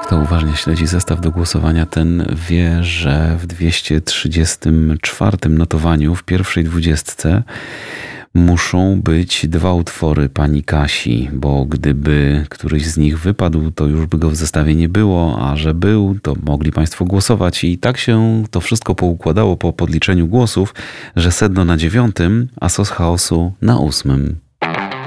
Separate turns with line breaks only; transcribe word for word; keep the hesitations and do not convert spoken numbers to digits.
Kto uważnie śledzi zestaw do głosowania, ten wie, że w dwieście trzydziestym czwartym notowaniu, w pierwszej dwudziestce, muszą być dwa utwory pani Kasi, bo gdyby któryś z nich wypadł, to już by go w zestawie nie było, a że był, to mogli państwo głosować i tak się to wszystko poukładało po podliczeniu głosów, że sedno na dziewiątym, a sos chaosu na ósmym.